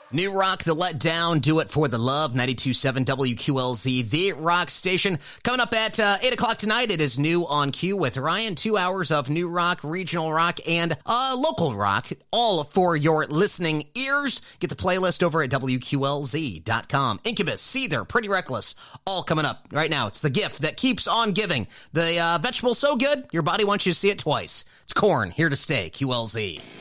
New Rock, The Letdown, Do It for the Love, 92.7 WQLZ, the rock station. Coming up at 8 o'clock tonight, it is New on Q with Ryan. 2 hours of new rock, regional rock, and local rock, all for your listening ears. Get the playlist over at WQLZ.com. Incubus, Seether, Pretty Reckless, all coming up right now. It's the gift that keeps on giving. The vegetable so good, your body wants you to see it twice. It's Korn, here to stay, QLZ.